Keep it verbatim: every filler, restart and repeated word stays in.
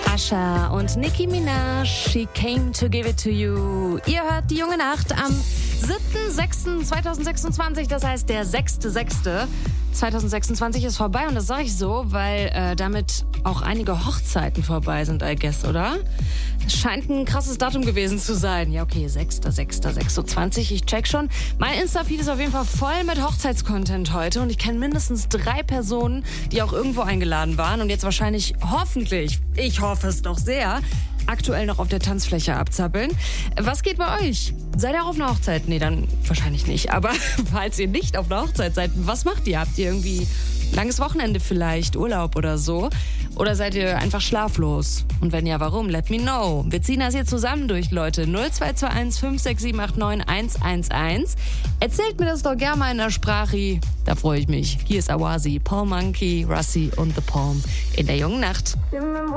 Usher und Nicki Minaj, She Came to Give It to You. Ihr hört die junge Nacht am siebten sechsten zweitausendsechsundzwanzig, das heißt der sechste sechste zweitausendsechsundzwanzig ist vorbei und das sage ich so, weil äh, damit auch einige Hochzeiten vorbei sind, I guess, oder? Das scheint ein krasses Datum gewesen zu sein. Ja, okay, sechster sechster sechsundzwanzig, ich check schon. Mein Insta-Feed ist auf jeden Fall voll mit Hochzeitscontent heute und ich kenne mindestens drei Personen, die auch irgendwo eingeladen waren und jetzt wahrscheinlich, hoffentlich, ich hoffe es doch sehr, aktuell noch auf der Tanzfläche abzappeln. Was geht bei euch? Seid ihr auch auf einer Hochzeit? Nee, dann wahrscheinlich nicht. Aber falls ihr nicht auf einer Hochzeit seid, was macht ihr? Habt ihr irgendwie langes Wochenende vielleicht, Urlaub oder so? Oder seid ihr einfach schlaflos? Und wenn ja, warum? Let me know. Wir ziehen das hier zusammen durch, Leute. null zwei zwei eins fünf sechs sieben acht neun eins eins eins. Erzählt mir das doch gerne mal in der Sprache. Da freue ich mich. Hier ist Awazi, Paul Monkey, Russi und The Palm in der jungen Nacht.